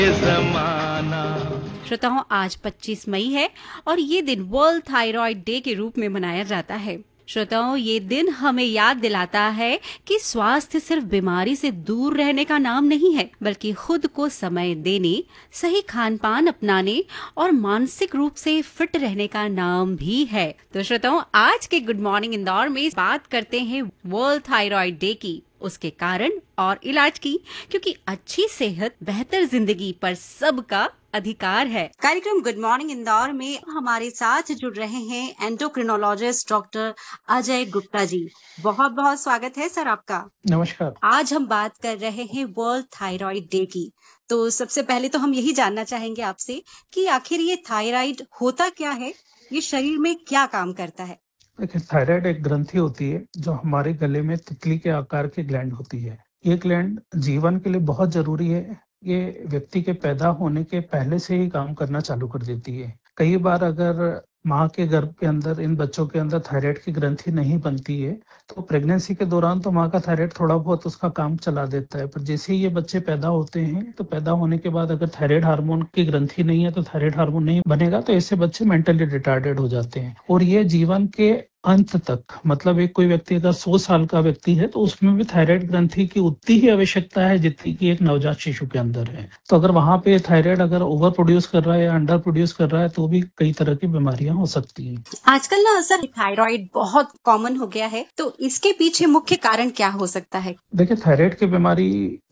जमाना। श्रोताओं, आज 25 मई है और ये दिन वर्ल्ड थायराइड डे के रूप में मनाया जाता है। श्रोताओं, ये दिन हमें याद दिलाता है कि स्वास्थ्य सिर्फ बीमारी से दूर रहने का नाम नहीं है, बल्कि खुद को समय देने, सही खान पान अपनाने और मानसिक रूप से फिट रहने का नाम भी है। तो श्रोताओं, आज के गुड मॉर्निंग इंदौर में बात करते हैं वर्ल्ड थायराइड डे की, उसके कारण और इलाज की, क्योंकि अच्छी सेहत बेहतर जिंदगी पर सबका अधिकार है। कार्यक्रम गुड मॉर्निंग इंदौर में हमारे साथ जुड़ रहे हैं एंडोक्रिनोलॉजिस्ट डॉक्टर अजय गुप्ता जी। बहुत बहुत स्वागत है सर आपका। नमस्कार। आज हम बात कर रहे हैं वर्ल्ड थायराइड डे की। तो सबसे पहले तो हम यही जानना चाहेंगे आपसे कि आखिर ये थायराइड होता क्या है, ये शरीर में क्या काम करता है? देखिए, थायराइड एक ग्रंथि होती है जो हमारे गले में तितली के आकार की ग्लैंड होती है। ये ग्लैंड जीवन के लिए बहुत जरूरी है। ये व्यक्ति के पैदा होने के पहले से ही काम करना चालू कर देती है। कई बार अगर माँ के गर्भ के अंदर इन बच्चों के अंदर थायराइड की ग्रंथि नहीं बनती है तो प्रेगनेंसी के दौरान तो माँ का थायराइड थोड़ा बहुत उसका काम चला देता है, पर जैसे ही ये बच्चे पैदा होते हैं तो पैदा होने के बाद अगर थायराइड हार्मोन की ग्रंथि नहीं है तो थायराइड हार्मोन नहीं बनेगा, तो ऐसे बच्चे मेंटली रिटार्डेड हो जाते हैं। और ये जीवन के अंत तक, मतलब एक कोई व्यक्ति अगर 100 साल का व्यक्ति है तो उसमें भी थायराइड ग्रंथि की उतनी ही आवश्यकता है जितनी की एक नवजात शिशु के अंदर है। तो अगर वहां पे थायराइड अगर ओवर प्रोड्यूस कर रहा है या अंडर प्रोड्यूस कर रहा है तो भी कई तरह की बीमारियां हो सकती हैं। आजकल ना सर थायराइड बहुत कॉमन हो गया है, तो इसके पीछे मुख्य कारण क्या हो सकता है? देखिए, थायराइड की बीमारी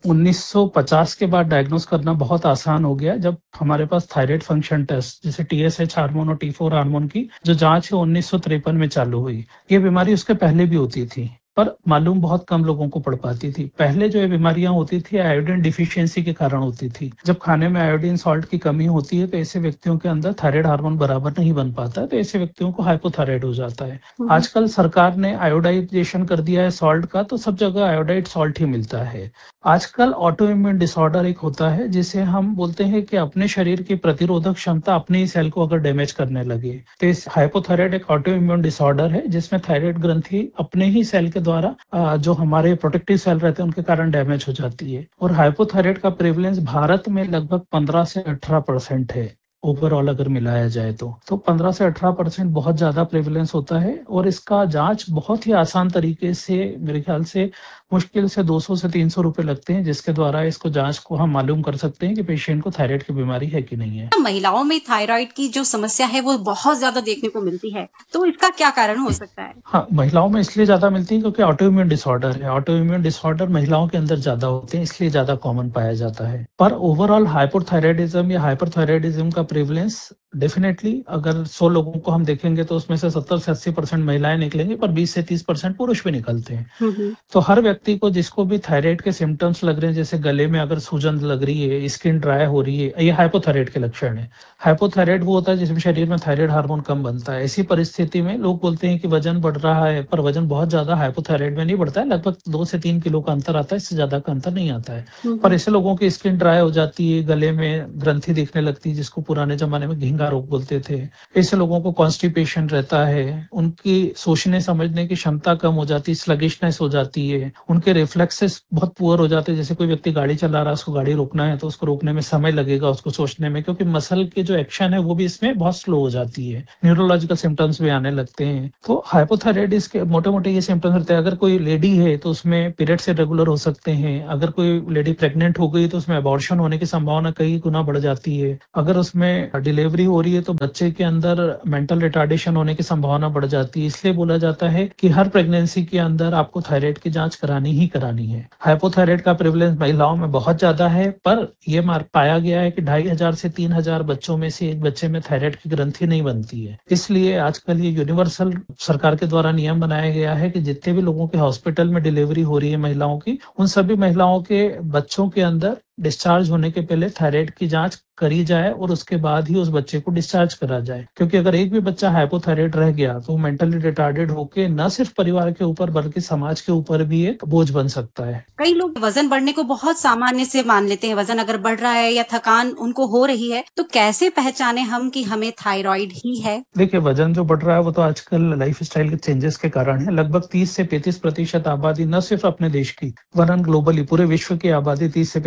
1950 के बाद डायग्नोस करना बहुत आसान हो गया, जब हमारे पास थायराइड फंक्शन टेस्ट जैसे TSH हार्मोन और T4 हार्मोन की जो जांच है 1953 में चालू हुई। ये बीमारी उसके पहले भी होती थी पर मालूम बहुत कम लोगों को पड़ पाती थी। पहले जो ये बीमारियां होती थी आयोडीन डिफिशियंसी के कारण होती थी। जब खाने में आयोडीन सॉल्ट की कमी होती है तो ऐसे व्यक्तियों के अंदर थायराइड हार्मोन बराबर नहीं बन पाता है, तो ऐसे व्यक्तियों को हाइपोथायराइड हो जाता है। आजकल सरकार ने आयोडाइजेशन कर दिया है सॉल्ट का, तो सब जगह आयोडाइड सॉल्ट ही मिलता है। आजकल ऑटो इम्यून डिसऑर्डर एक होता है जिसे हम बोलते हैं कि अपने शरीर की प्रतिरोधक क्षमता अपने ही सेल को अगर डैमेज करने लगे, तो इस हाइपोथायराइड एक ऑटो इम्यून डिसऑर्डर है जिसमें थायराइड ग्रंथि अपने ही सेल के द्वारा जो हमारे प्रोटेक्टिव सेल रहते हैं उनके कारण डैमेज हो जाती है। और हाइपोथायराइड का प्रेवलेंस भारत में लगभग 15 से 18% है ओवरऑल अगर मिलाया जाए तो 15 से 18% बहुत ज्यादा प्रेवलेंस होता है। और इसका जांच बहुत ही आसान तरीके से, मेरे ख्याल से मुश्किल से 200 से 300 रुपए लगते हैं, जिसके द्वारा इसको जांच को हम मालूम कर सकते हैं कि पेशेंट को थायराइड की बीमारी है कि नहीं है। महिलाओं में थायराइड की जो समस्या है वो बहुत ज्यादा देखने को मिलती है, तो इसका क्या कारण हो सकता है? हाँ, महिलाओं में इसलिए ज्यादा मिलती है क्योंकि ऑटो इम्यून डिसऑर्डर है। ऑटो इम्यून डिसऑर्डर महिलाओं के अंदर ज्यादा होते हैं, इसलिए ज्यादा कॉमन पाया जाता है। पर ओवरऑल हाइपोथायराइडिज्म या हाइपरथायराइडिज्म का प्रेवलेंस डेफिनेटली अगर 100 लोगों को हम देखेंगे तो उसमें से 70 से 80% महिलाएं निकलेंगी, पर 20 से 30% पुरुष भी निकलते हैं। तो हर व्यक्ति को जिसको भी थायराइड के सिम्टम्स लग रहे हैं, जैसे गले में अगर सूजन लग रही है, स्किन ड्राई हो रही है, ये हाइपोथायराइड के लक्षण है। हाइपोथायराइड वो होता है जिसमें शरीर में थायराइड हार्मोन कम बनता है। ऐसी परिस्थिति में लोग बोलते हैं कि वजन बढ़ रहा है, पर वजन बहुत ज्यादा हाइपोथायराइड में नहीं बढ़ता है, लगभग 2 से 3 किलो का अंतर आता है, इससे ज्यादा का अंतर नहीं आता है। पर ऐसे लोगों की स्किन ड्राई हो जाती है, गले में ग्रंथि दिखने लगती है जिसको पुराने जमाने में घिंगा रोग बोलते थे। ऐसे लोगों को कॉन्स्टिपेशन रहता है, उनकी सोचने समझने की क्षमता कम हो जाती है, स्लगिशनेस हो जाती है, उनके रिफ्लेक्सेस बहुत पुअर हो जाते हैं। जैसे कोई व्यक्ति गाड़ी चला रहा है, उसको गाड़ी रोकना है तो उसको रोकने में समय लगेगा उसको सोचने में, क्योंकि मसल के जो एक्शन है वो भी इसमें बहुत स्लो हो जाती है। न्यूरोलॉजिकल सिम्टम्स भी आने लगते हैं। तो हाइपोथायराइडिस के मोटे मोटे ये सिम्टम्स रहते हैं। अगर कोई लेडी है तो उसमें पीरियड्स इरेगुलर हो सकते हैं। अगर कोई लेडी प्रेग्नेंट हो गई तो उसमें अबॉर्शन होने की संभावना कई गुना बढ़ जाती है। अगर उसमें डिलीवरी हो रही है तो बच्चे के अंदर मेंटल रिटार्डेशन होने की संभावना बढ़ जाती है। इसलिए बोला जाता है कि हर प्रेगनेंसी के अंदर आपको थायराइड की जांच करानी ही करानी है। हाइपोथायराइड का प्रेवलेंस महिलाओं में बहुत ज्यादा है, पर यह पाया गया है कि 2500 से 3000 बच्चों में से एक बच्चे में थायराइड की ग्रंथि नहीं बनती है। इसलिए आजकल ये यूनिवर्सल सरकार के द्वारा नियम बनाया गया है कि जितने भी लोगों के हॉस्पिटल में डिलीवरी हो रही है महिलाओं की, उन सभी महिलाओं के बच्चों के अंदर डिस्चार्ज होने के पहले थायराइड की जांच करी जाए और उसके बाद ही उस बच्चे को डिस्चार्ज करा जाए। क्योंकि अगर एक भी बच्चा हाइपोथायराइड रह गया तो मेंटली रिटार्डेड होकर न सिर्फ परिवार के ऊपर बल्कि समाज के ऊपर भी एक बोझ बन सकता है। कई लोग वजन बढ़ने को बहुत सामान्य से मान लेते हैं। वजन अगर बढ़ रहा है या थकान उनको हो रही है तो कैसे पहचाने हम कि हमें थायराइड ही है? देखिए, वजन जो बढ़ रहा है वो तो आजकल लाइफ स्टाइल के चेंजेस के कारण है। लगभग 30 से 35% आबादी न सिर्फ अपने देश की वरन ग्लोबली पूरे विश्व की आबादी 30 से 35%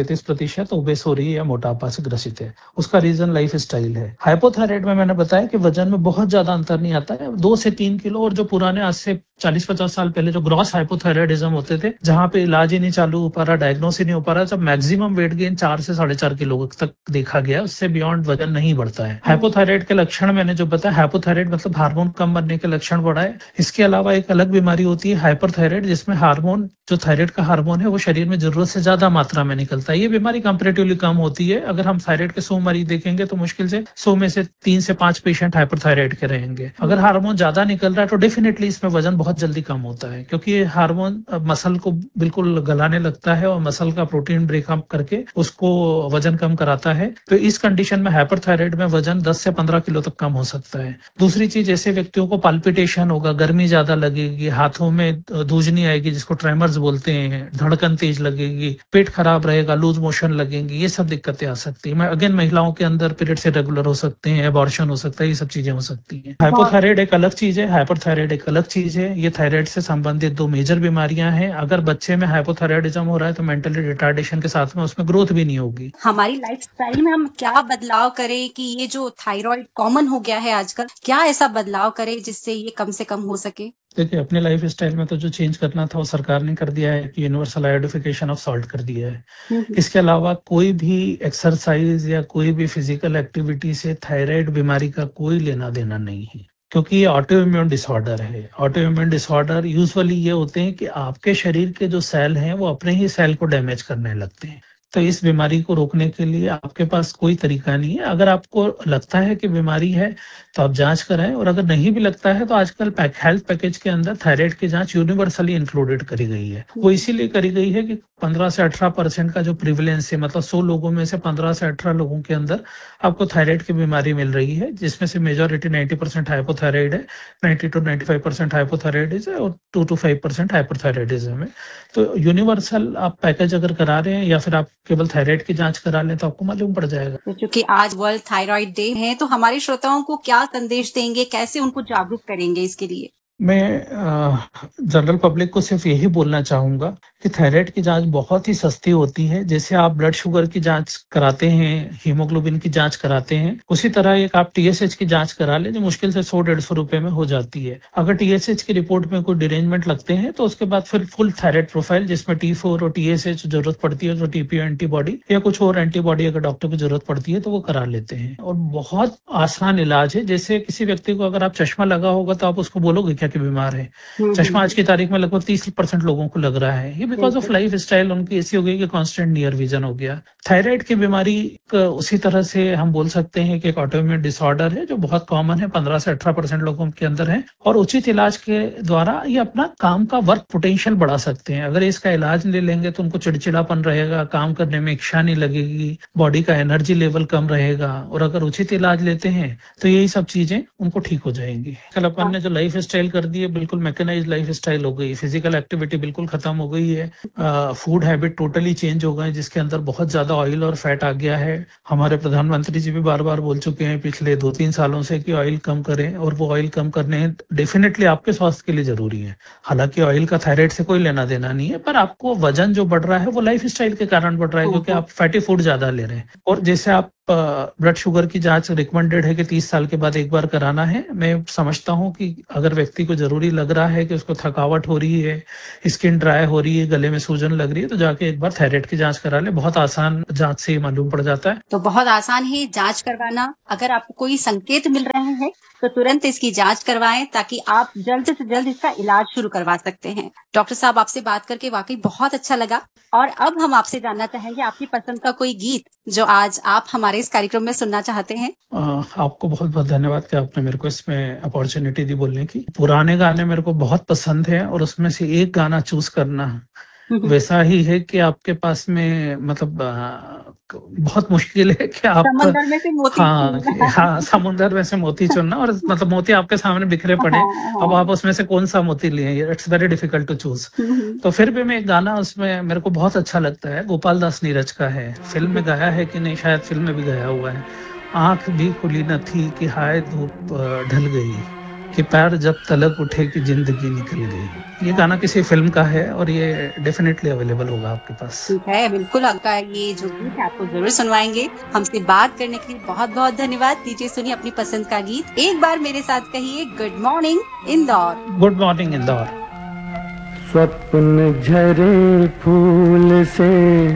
50% ओबेस हो रही है या मोटापा से ग्रसित है। उसका रीजन लाइफ स्टाइल है। हाइपोथायराइड में मैंने बताया कि वजन में बहुत ज्यादा अंतर नहीं आता है, 2 से 3 किलो। और जो पुराने आज से 40-50 साल पहले जो ग्रॉस हाइपोथायराइडिज्म होते थे, जहां पे इलाज ही नहीं चालू हो पा रहा, डायग्नोस ही नहीं हो पा रहा, जब मैक्सिमम वेट गेन 4 से 4.5 किलो तक देखा गया, उससे बियॉन्ड वजन नहीं बढ़ता है। हाइपोथायराइड के लक्षण मैंने जो बताया, हाइपोथायराइड मतलब हार्मोन कम बनने के लक्षण बढ़ा है। इसके अलावा एक अलग बीमारी होती है हाइपरथायराइड, जिसमें हार्मोन, जो थायराइड का हार्मोन है, वो शरीर में जरूरत से ज्यादा मात्रा में निकलता है। ये बीमारी कंपैरेटिवली कम होती है। अगर हम थायराइड के 100 मरीज देखेंगे तो मुश्किल से 100 में से 3 से 5 पेशेंट हाइपरथायराइड के रहेंगे। अगर हार्मोन ज्यादा निकल रहा है तो डेफिनेटली इसमें वजन बहुत जल्दी कम होता है, क्योंकि ये हार्मोन मसल को बिल्कुल गलाने लगता है और मसल का प्रोटीन ब्रेकअप करके उसको वजन कम कराता है। तो इस कंडीशन में हाइपरथायराइड में वजन 10 से 15 किलो तक कम हो सकता है। दूसरी चीज, ऐसे व्यक्तियों को पाल्पिटेशन होगा, गर्मी ज्यादा लगेगी, हाथों में धूजनी आएगी जिसको ट्रेमर्स बोलते हैं, धड़कन तेज लगेगी, पेट खराब रहेगा, लूज मोशन लगेंगी, ये सब दिक्कतें आ सकती है। अगेन महिलाओं के अंदर पीरियड्स इरेगुलर हो सकते हैं, एबॉर्शन हो सकता है, ये सब चीजें हो सकती हैं। हाइपोथायराइड एक अलग चीज है, हाइपरथायराइड एक अलग चीज है। ये थायराइड से संबंधित 2 मेजर बीमारियां हैं। अगर बच्चे में हाइपोथायराइडिज्म हो रहा है तो मेंटली रिटार्डेशन के साथ में उसमें ग्रोथ भी नहीं होगी। हमारी लाइफस्टाइल में हम क्या बदलाव करें कि ये जो थायराइड कॉमन हो गया है आजकल, क्या ऐसा बदलाव करें जिससे ये कम से कम हो सके? देखिए, अपने लाइफ स्टाइल में तो जो चेंज करना था वो सरकार ने कर दिया है कि यूनिवर्सल आयोडिफिकेशन ऑफ सॉल्ट कर दिया है। इसके अलावा कोई भी एक्सरसाइज या कोई भी फिजिकल एक्टिविटी से थायराइड बीमारी का कोई लेना देना नहीं है, क्योंकि ये ऑटो इम्यून डिसऑर्डर है। ऑटो इम्यून डिसऑर्डर यूजुअली ये होते हैं कि आपके शरीर के जो सेल हैं वो अपने ही सेल को डैमेज करने लगते हैं। तो इस बीमारी को रोकने के लिए आपके पास कोई तरीका नहीं है। अगर आपको लगता है कि बीमारी है तो आप जांच कराएं, और अगर नहीं भी लगता है तो आजकल हेल्थ पैकेज के अंदर थायराइड की जांच यूनिवर्सली इंक्लूडेड करी गई है। वो इसीलिए करी गई है कि 15 से 18% का जो प्रिविलेंस है, मतलब 100 लोगों में से 15 से 18 लोगों के अंदर आपको थायराइड की बीमारी मिल रही है, जिसमें से मेजोरिटी 90% हाइपोथायराइड है, 90 to 95% हाइपोथायराइडिज्म है और 2 to 5% हाइपरथायराइडिज्म है। तो यूनिवर्सल आप पैकेज अगर करा रहे हैं या फिर आप केवल थायराइड की जांच करा लें तो आपको मालूम पड़ जाएगा। क्योंकि आज वर्ल्ड थायराइड डे है, तो हमारे श्रोताओं को क्या संदेश देंगे, कैसे उनको जागरूक करेंगे इसके लिए? मैं जनरल पब्लिक को सिर्फ यही बोलना चाहूंगा कि थायराइड की जांच बहुत ही सस्ती होती है। जैसे आप ब्लड शुगर की जांच कराते हैं, हीमोग्लोबिन की जांच कराते हैं, उसी तरह एक आप टीएसएच की जांच करा लें जो मुश्किल से 100-150 रुपए में हो जाती है। अगर टीएसएच की रिपोर्ट में कोई डिरेंजमेंट लगते हैं तो उसके बाद फिर फुल थायराइड प्रोफाइल, जिसमें T4 और टीएसएच जरूरत पड़ती है, तो टीपीओ एंटीबॉडी या कुछ और एंटीबॉडी अगर डॉक्टर को जरूरत पड़ती है तो वो करा लेते हैं। और बहुत आसान इलाज है। जैसे किसी व्यक्ति को अगर आप चश्मा लगा होगा तो आप उसको बोलोगे क्या कि बीमार है? चश्मा आज की तारीख में लगभग 30% लोगों को लग रहा है। ये बिकॉज ऑफ लाइफ स्टाइल उनकी ऐसी हो गई कि कांस्टेंट नियर विजन हो गया। थायराइड की बीमारी उसी तरह से हम बोल सकते हैं कि एक ऑटोइम्यून डिसऑर्डर है जो बहुत कॉमन है, 15 से 18% लोगों के अंदर है, और उचित इलाज के द्वारा ये अपना काम का वर्क पोटेंशियल बढ़ा सकते हैं। अगर इसका इलाज ले लेंगे तो उनको चिड़चिड़ापन रहेगा, काम करने में इच्छा नहीं लगेगी, बॉडी का एनर्जी लेवल कम रहेगा, और अगर उचित इलाज लेते हैं तो यही सब चीजें उनको ठीक हो जाएंगी। कल अपन ने जो लाइफ स्टाइल कर दी है बिल्कुल मैकेनाइज्ड लाइफ स्टाइल हो गई, फिजिकल एक्टिविटी बिल्कुल खत्म हो गई है, फूड हैबिट टोटली चेंज हो गए जिसके अंदर बहुत ज्यादा ऑयल और फैट आ गया है। हमारे प्रधानमंत्री जी भी बार बार बोल चुके हैं पिछले 2-3 सालों से कि ऑयल कम करें, और वो ऑयल कम करने डेफिनेटली आपके स्वास्थ्य के लिए जरूरी है। हालांकि ऑयल का थायराइड से कोई लेना देना नहीं है, पर आपको वजन जो बढ़ रहा है वो लाइफ स्टाइल के कारण बढ़ रहा है, क्योंकि आप फैटी फूड ज्यादा ले रहे हैं। और जैसे आप ब्लड शुगर की जांच रिकमेंडेड है कि 30 साल के बाद एक बार कराना है। मैं समझता हूं कि अगर व्यक्ति को जरूरी लग रहा है कि उसको थकावट हो रही है, स्किन ड्राई हो रही है, गले में सूजन लग रही है, तो जाके एक बार थायराइड की जांच करा ले। बहुत आसान जांच से मालूम पड़ जाता है। तो बहुत आसान है जांच करवाना। अगर आपको कोई संकेत मिल रहे हैं तो तुरंत इसकी जांच करवाएं ताकि आप जल्द से जल्द इसका इलाज शुरू करवा सकते हैं। डॉक्टर साहब, आपसे बात करके वाकई बहुत अच्छा लगा, और अब हम आपसे जानना चाहेंगे आपकी पसंद का कोई गीत जो आज आप हमारे इस कार्यक्रम में सुनना चाहते हैं। आपको बहुत बहुत धन्यवाद कि आपने मेरे को इसमें अपॉर्चुनिटी दी बोलने की। पुराने गाने मेरे को बहुत पसंद है, और उसमें से एक गाना चूज करना वैसा ही है कि आपके पास में मतलब बहुत मुश्किल है कि आप समुद्र में से मोती समुद्र में से मोती चुनना, और मतलब मोती आपके सामने बिखरे पड़े, अब आप उसमें से कौन सा मोती लिए, it's very difficult to choose. तो फिर भी मैं एक गाना उसमें मेरे को बहुत अच्छा लगता है, गोपाल दास नीरज का है। फिल्म में गाया है कि नहीं, शायद फिल्म में भी गाया हुआ है। आंख भी खुली न थी कि हाय धूप ढल गई, कि पैर जब तलक उठे कि जिंदगी निकल गई। ये गाना किसी फिल्म का है और ये डेफिनेटली अवेलेबल होगा आपके पास। ठीक है, बिल्कुल आपका ये जो गीत है आपको जरूर सुनवाएंगे। हमसे बात करने के लिए बहुत बहुत धन्यवाद। दीजिए सुनिए अपनी पसंद का गीत। एक बार मेरे साथ कहिए, good morning Indore. Good morning Indore. स्वप्न झरे फूल से